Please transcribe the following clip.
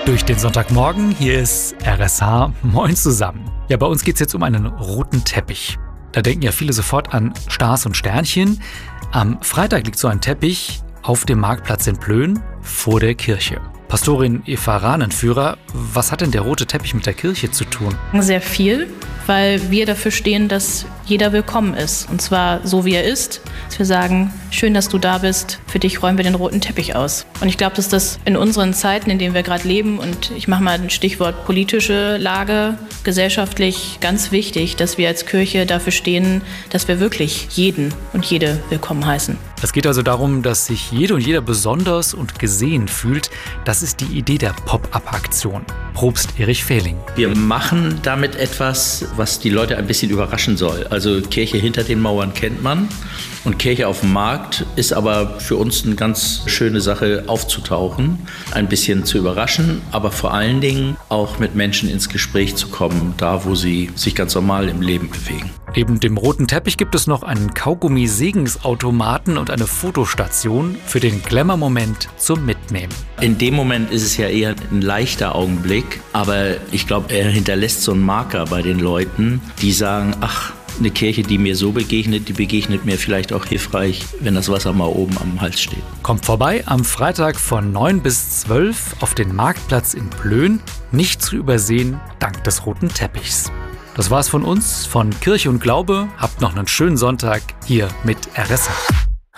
Durch den Sonntagmorgen, hier ist RSH. Moin zusammen. Ja, bei uns geht es jetzt um einen roten Teppich. Da denken ja viele sofort an Stars und Sternchen. Am Freitag liegt so ein Teppich auf dem Marktplatz in Plön vor der Kirche. Pastorin Eva Rahnenführer, was hat denn der rote Teppich mit der Kirche zu tun? Sehr viel, weil wir dafür stehen, dass jeder willkommen ist. Und zwar so, wie er ist. Dass wir sagen, schön, dass du da bist. Für dich räumen wir den roten Teppich aus. Und ich glaube, dass das in unseren Zeiten, in denen wir gerade leben, und ich mache mal ein Stichwort politische Lage, gesellschaftlich ganz wichtig, dass wir als Kirche dafür stehen, dass wir wirklich jeden und jede willkommen heißen. Es geht also darum, dass sich jede und jeder besonders und gesehen fühlt. Das ist die Idee der Pop-up-Aktion. Propst Erich Fehling. Wir machen damit etwas, was die Leute ein bisschen überraschen soll. Also Kirche hinter den Mauern kennt man und Kirche auf dem Markt ist aber für uns eine ganz schöne Sache aufzutauchen, ein bisschen zu überraschen, aber vor allen Dingen auch mit Menschen ins Gespräch zu kommen, da wo sie sich ganz normal im Leben bewegen. Neben dem roten Teppich gibt es noch einen Kaugummi-Segensautomaten und eine Fotostation für den Glamour-Moment zum Mitnehmen. In dem Moment ist es ja eher ein leichter Augenblick, aber ich glaube, er hinterlässt so einen Marker bei den Leuten, die sagen, ach, eine Kirche, die mir so begegnet, die begegnet mir vielleicht auch hilfreich, wenn das Wasser mal oben am Hals steht. Kommt vorbei am Freitag von 9 bis 12 auf den Marktplatz in Plön, nicht zu übersehen dank des roten Teppichs. Das war's von uns, von Kirche und Glaube. Habt noch einen schönen Sonntag hier mit RSH.